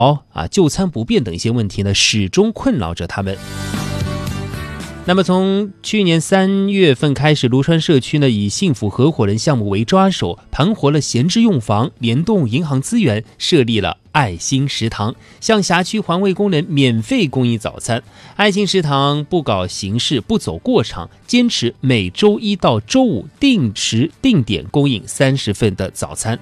就餐不便等一些问题呢，始终困扰着他们。那么从去年3月份开始，芦川社区呢以幸福合伙人项目为抓手，盘活了闲置用房，联动银行资源，设立了爱心食堂，向辖区环卫工人免费供应早餐。爱心食堂不搞形式，不走过场，坚持每周1到周5定时定点供应30份的早餐。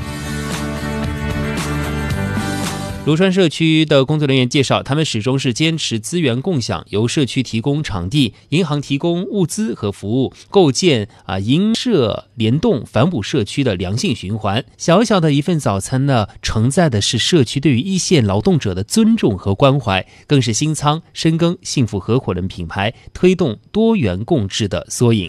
芦川社区的工作人员介绍，他们始终是坚持资源共享，由社区提供场地，银行提供物资和服务，构建银社联动反哺社区的良性循环。小小的一份早餐呢，承载的是社区对于一线劳动者的尊重和关怀，更是新仓深耕幸福合伙人品牌，推动多元共治的缩影。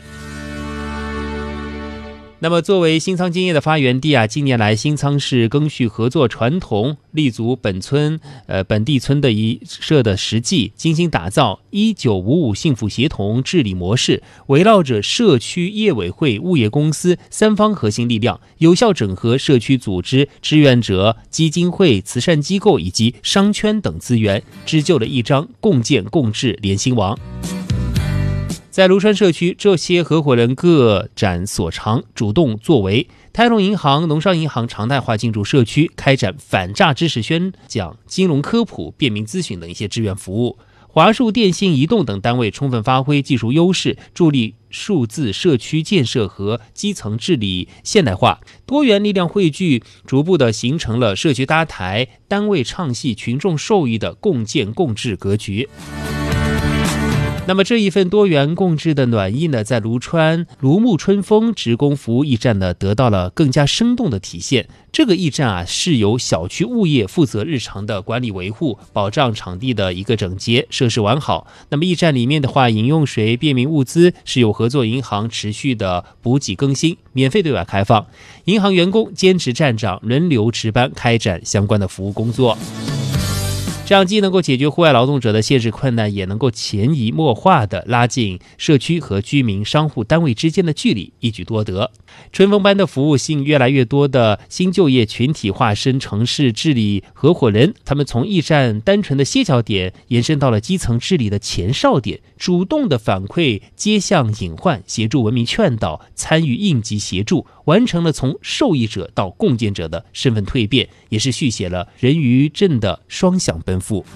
那么作为新仓经业的发源地近年来新仓市赓续合作传统，立足本地村的一社的实际，精心打造1955幸福协同治理模式，围绕着社区业委会、物业公司3方核心力量，有效整合社区组织、志愿者、基金会、慈善机构以及商圈等资源，织就了一张共建共治联心网。在芦川社区，这些合伙人各展所长，主动作为。泰隆银行、农商银行常态化进驻社区，开展反诈知识宣讲、金融科普、便民咨询等一些志愿服务。华数电信、移动等单位充分发挥技术优势，助力数字社区建设和基层治理现代化，多元力量汇聚，逐步的形成了社区搭台、单位唱戏、群众受益的共建共治格局。那么这一份多元共治的暖意呢，在芦川芦木春风职工服务驿站呢，得到了更加生动的体现。这个驿站是由小区物业负责日常的管理维护，保障场地的一个整洁，设施完好。那么驿站里面的话，饮用水、便民物资是由合作银行持续的补给更新，免费对外开放。银行员工坚持站岗，轮流值班，开展相关的服务工作。这样既能够解决户外劳动者的现实困难，也能够潜移默化地拉近社区和居民、商户单位之间的距离，一举多得。春风般的服务吸引越来越多的新就业群体化身城市治理合伙人，他们从驿站单纯的歇脚点延伸到了基层治理的前哨点，主动的反馈街巷隐患，协助文明劝导，参与应急协助，完成了从受益者到共建者的身份蜕变，也是续写了人与镇的双向奔赴。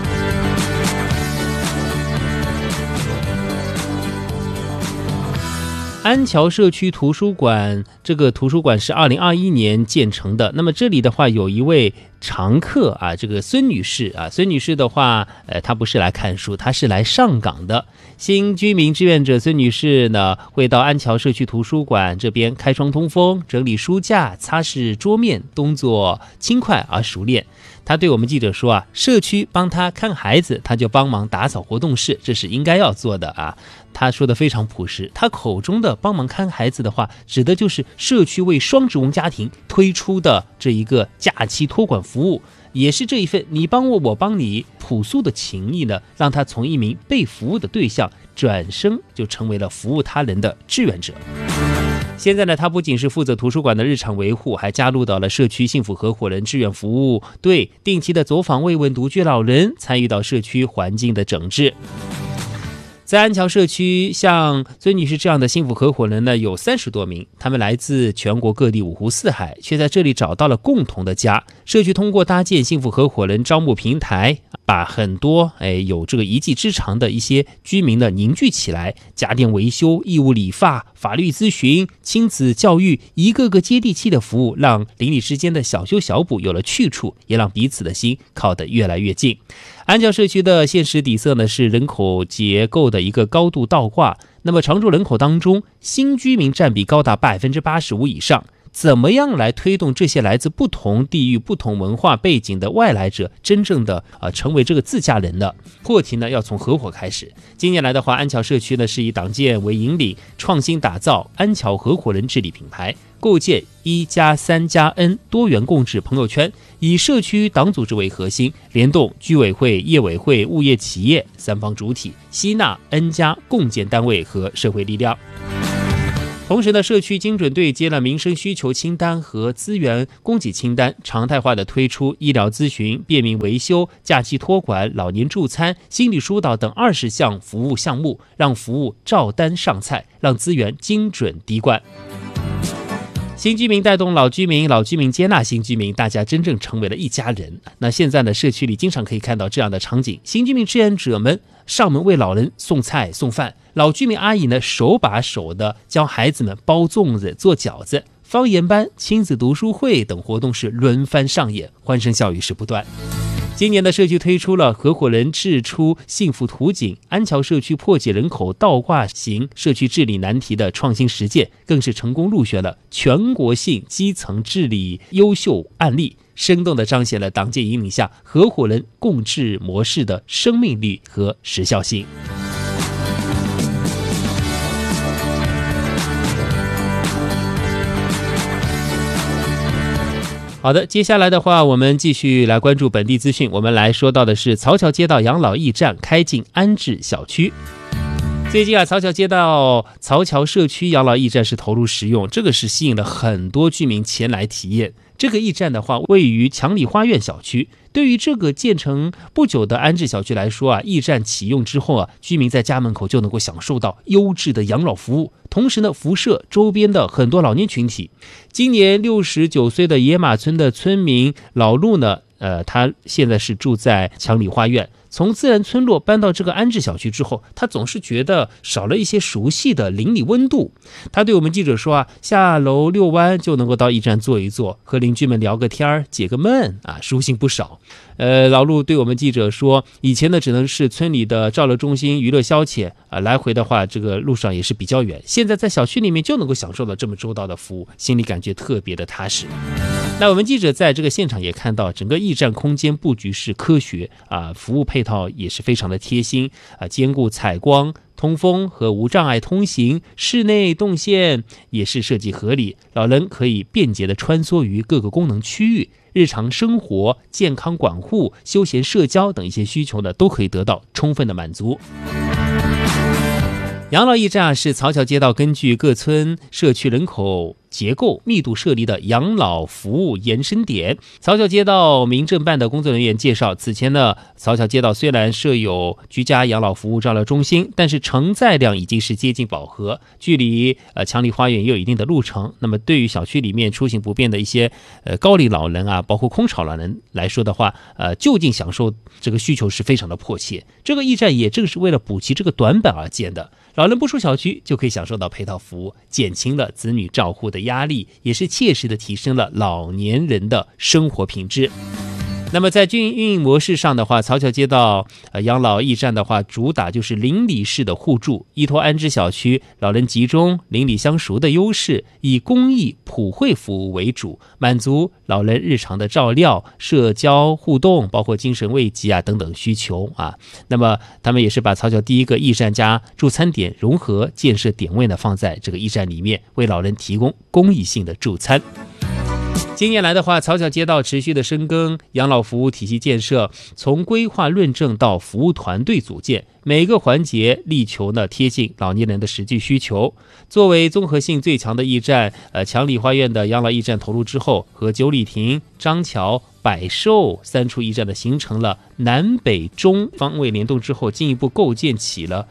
安桥社区图书馆，这个图书馆是2021年建成的。那么这里的话，有一位常客这个孙女士孙女士的话，她不是来看书，她是来上岗的。新居民志愿者孙女士呢，会到安桥社区图书馆这边开窗通风、整理书架、擦拭桌面，动作轻快而熟练。他对我们记者说社区帮他看孩子，他就帮忙打扫活动室，这是应该要做的他说的非常朴实，他口中的帮忙看孩子的话，指的就是社区为双职工家庭推出的这一个假期托管服务，也是这一份你帮我我帮你朴素的情谊呢，让他从一名被服务的对象转身就成为了服务他人的志愿者。现在呢，他不仅是负责图书馆的日常维护，还加入到了社区幸福合伙人志愿服务队，定期的走访慰问独居老人，参与到社区环境的整治。在安桥社区，像孙女士这样的幸福合伙人呢，有30多名，他们来自全国各地五湖四海，却在这里找到了共同的家。社区通过搭建幸福合伙人招募平台，把很多有这个一技之长的一些居民呢凝聚起来，家电维修、义务理发、法律咨询、亲子教育，一个个接地气的服务，让邻里之间的小修小补有了去处，也让彼此的心靠得越来越近。安桥社区的现实底色呢，是人口结构的一个高度倒挂。那么常住人口当中，新居民占比高达85%以上。怎么样来推动这些来自不同地域、不同文化背景的外来者真正的成为这个自家人呢？破题呢要从合伙开始。近年来的话，安桥社区呢是以党建为引领，创新打造安桥合伙人治理品牌，构建1+3+N 多元共治朋友圈，以社区党组织为核心，联动居委会、业委会、物业企业3方主体，吸纳 N+ 共建单位和社会力量。 同时呢，社区精准对接了民生需求清单和资源供给清单，常态化的推出医疗咨询、便民维修、假期托管、老年助餐、心理疏导等20项服务项目，让服务照单上菜，让资源精准滴灌。新居民带动老居民，老居民接纳新居民，大家真正成为了一家人。那现在呢，社区里经常可以看到这样的场景：新居民志愿者们上门为老人送菜送饭，老居民阿姨呢手把手的教孩子们包粽子、做饺子，方言班、亲子读书会等活动是轮番上演，欢声笑语是不断。今年的社区推出了合伙人制出幸福图景、安桥社区破解人口倒挂型社区治理难题的创新实践，更是成功入选了全国性基层治理优秀案例，生动地彰显了党建引领下合伙人共治模式的生命力和时效性。好的，接下来的话，我们继续来关注本地资讯。我们来说到的是曹桥街道养老驿站开进安置小区。最近曹桥街道曹桥社区养老驿站是投入使用，这个是吸引了很多居民前来体验。这个驿站的话，位于强里花苑小区。对于这个建成不久的安置小区来说驿站启用之后居民在家门口就能够享受到优质的养老服务，同时呢，辐射周边的很多老年群体。今年69岁的野马村的村民老陆呢，他现在是住在强里花苑。从自然村落搬到这个安置小区之后，他总是觉得少了一些熟悉的邻里温度。他对我们记者说下楼遛弯就能够到驿站坐一坐，和邻居们聊个天解个闷舒心不少。老陆对我们记者说，以前呢只能是村里的照乐中心娱乐消遣来回的话这个路上也是比较远，现在在小区里面就能够享受到这么周到的服务，心里感觉特别的踏实。那我们记者在这个现场也看到，整个驿站空间布局是科学服务配套也是非常的贴心兼顾采光、通风和无障碍通行，室内动线也是设计合理，老人可以便捷地穿梭于各个功能区域，日常生活、健康管护、休闲社交等一些需求呢，都可以得到充分的满足。养老驿站是曹桥街道根据各村社区人口结构密度设立的养老服务延伸点。曹桥街道民政办的工作人员介绍，此前呢，曹桥街道虽然设有居家养老服务照料中心，但是承载量已经是接近饱和，距离强里花园也有一定的路程。那么对于小区里面出行不便的一些高龄老人包括空巢老人来说的话，就近享受这个需求是非常的迫切。这个驿站也正是为了补齐这个短板而建的。老人不出小区就可以享受到配套服务，减轻了子女照护的压力，也是切实的提升了老年人的生活品质。那么在运营模式上的话，曹桥街道养老驿站的话，主打就是邻里式的互助，依托安置小区老人集中、邻里相熟的优势，以公益普惠服务为主，满足老人日常的照料、社交互动，包括精神慰藉等等需求那么他们也是把曹桥第一个驿站加助餐点融合建设点位呢放在这个驿站里面，为老人提供公益性的助餐。近年来的话，曹桥街道持续的深耕养老服务体系建设，从规划论证到服务团队组建，每个环节力求呢贴近老年人的实际需求。作为综合性最强的驿站，强里花苑的养老驿站投入之后，和九里亭、张桥、百寿3处驿站的形成了南北中方位联动之后，进一步构建起了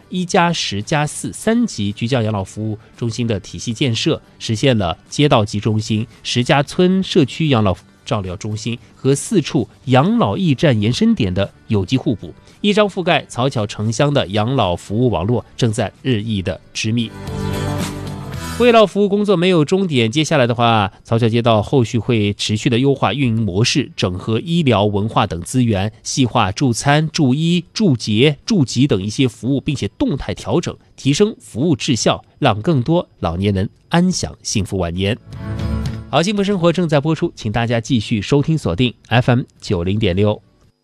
1+10+4 3级居家养老服务中心的体系建设，实现了街道级中心、10家村社区养老照料中心和4处养老驿站延伸点的有机互补，一张覆盖曹桥城乡的养老服务网络正在日益的织密。慰老服务工作没有终点，接下来的话，曹桥街道后续会持续的优化运营模式，整合医疗、文化等资源，细化助餐、助医、助洁、助疾等一些服务，并且动态调整，提升服务质效，让更多老年人安享幸福晚年。好，幸福生活正在播出，请大家继续收听锁定 FM 90.6，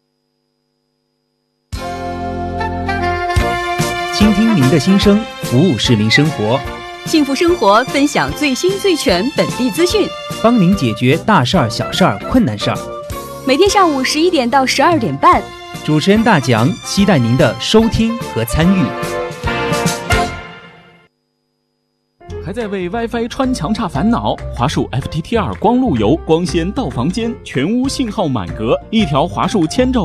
倾听您的心声，服务市民生活。 幸福生活，分享最新最全本地资讯， 帮您解决大事儿、小事儿、困难事儿。 每天上午11点到12点半， 主持人大蒋期待您的收听和参与。 还在为 WiFi 穿墙差烦恼？华数 FTTR 光路由，光纤到房间，全屋信号满格，一条华数千兆